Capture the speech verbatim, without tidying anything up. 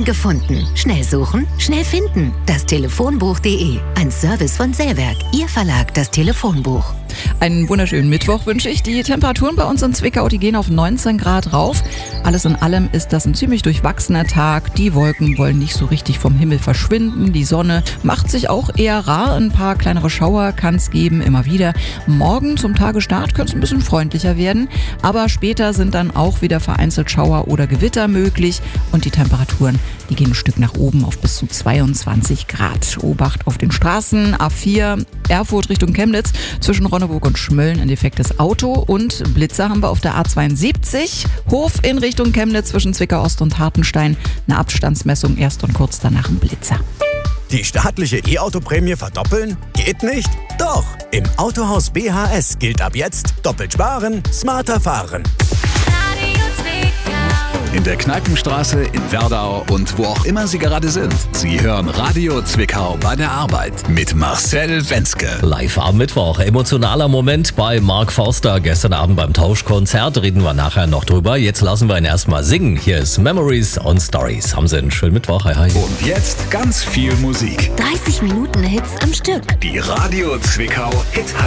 gefunden. Schnell suchen, schnell finden. Das Telefonbuch punkt de. Ein Service von Säwerk. Ihr Verlag, das Telefonbuch. Einen wunderschönen Mittwoch wünsche ich. Die Temperaturen bei uns in Zwickau, die gehen auf neunzehn Grad rauf. Alles in allem ist das ein ziemlich durchwachsener Tag. Die Wolken wollen nicht so richtig vom Himmel verschwinden. Die Sonne macht sich auch eher rar. Ein paar kleinere Schauer kann es geben, immer wieder. Morgen zum Tagesstart könnte es ein bisschen freundlicher werden. Aber später sind dann auch wieder vereinzelt Schauer oder Gewitter möglich. Und die Temperaturen, die gehen ein Stück nach oben auf bis zu zweiundzwanzig Grad. Obacht auf den Straßen. A vier, Erfurt Richtung Chemnitz, zwischen Ronneburg und Schmölln ein defektes Auto. Und Blitzer haben wir auf der A zweiundsiebzig. Hof in Richtung Chemnitz zwischen Zwickau Ost und Hartenstein. Eine Abstandsmessung erst und kurz danach ein Blitzer. Die staatliche E-Auto-Prämie verdoppeln? Geht nicht? Doch! Im Autohaus B H S gilt ab jetzt doppelt sparen, smarter fahren. In der Kneipenstraße, in Werdau und wo auch immer Sie gerade sind. Sie hören Radio Zwickau bei der Arbeit mit Marcel Wenzke. Live am Mittwoch. Emotionaler Moment bei Mark Forster. Gestern Abend beim Tauschkonzert. Reden wir nachher noch drüber. Jetzt lassen wir ihn erstmal singen. Hier ist Memories on Stories. Haben Sie einen schönen Mittwoch. Hi, hi. Und jetzt ganz viel Musik. dreißig Minuten Hits am Stück. Die Radio Zwickau Hit